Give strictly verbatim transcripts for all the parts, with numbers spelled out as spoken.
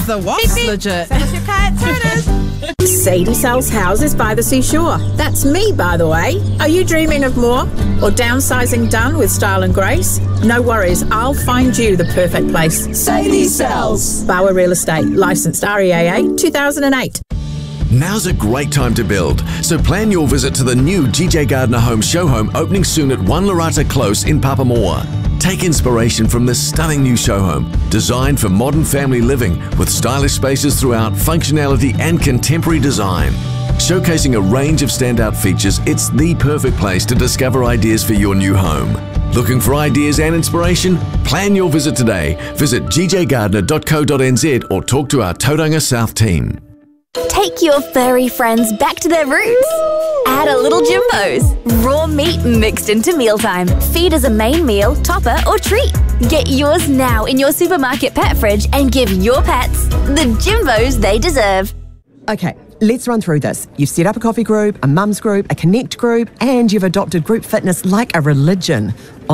The what's legit? Sell us your cat sodas. Sadie sells houses by the seashore. That's me, by the way. Are you dreaming of more? Or downsizing done with style and grace? No worries, I'll find you the perfect place. Sadie sells. Bauer Real Estate, licensed R E A A two thousand eight. Now's a great time to build, so plan your visit to the new G J Gardner Home Show Home opening soon at One Larata Close in Papamoa. Take inspiration from this stunning new show home, designed for modern family living with stylish spaces throughout, functionality and contemporary design. Showcasing a range of standout features, it's the perfect place to discover ideas for your new home. Looking for ideas and inspiration? Plan your visit today. Visit g j gardner dot co dot n z or talk to our Tauranga South team. Take your furry friends back to their roots. Add a little Jimbos. Raw meat mixed into mealtime. Feed as a main meal, topper or treat. Get yours now in your supermarket pet fridge and give your pets the Jimbos they deserve. Okay, let's run through this. You've set up a coffee group, a mums group, a connect group, and you've adopted group fitness like a religion.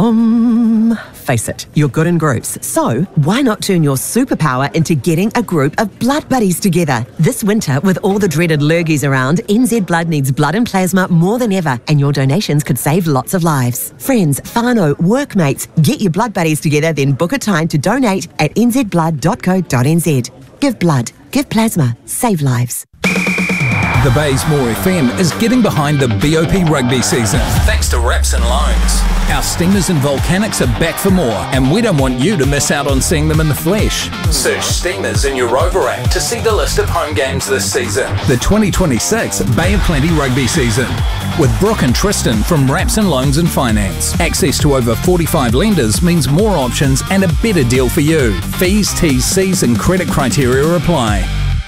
Um, face it, you're good in groups. So why not turn your superpower into getting a group of blood buddies together? This winter, with all the dreaded lurgies around, N Z Blood needs blood and plasma more than ever, and your donations could save lots of lives. Friends, whānau, workmates, get your blood buddies together, then book a time to donate at n z blood dot co dot n z. Give blood, give plasma, save lives. The Baysmore F M is getting behind the B O P rugby season thanks to Raps and Loans. Our Steamers and Volcanics are back for more, and we don't want you to miss out on seeing them in the flesh. Search Steamers in your Rover app to see the list of home games this season. The twenty twenty-six Bay of Plenty rugby season. With Brooke and Tristan from Raps and Loans and Finance. Access to over forty-five lenders means more options and a better deal for you. Fees, T's, C's and credit criteria apply.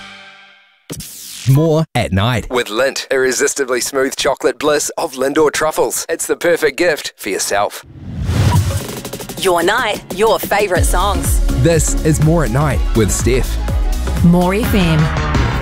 More at night. With Lindt, irresistibly smooth chocolate bliss of Lindor truffles. It's the perfect gift for yourself. Your night, your favourite songs. This is More at Night with Steph. More F M.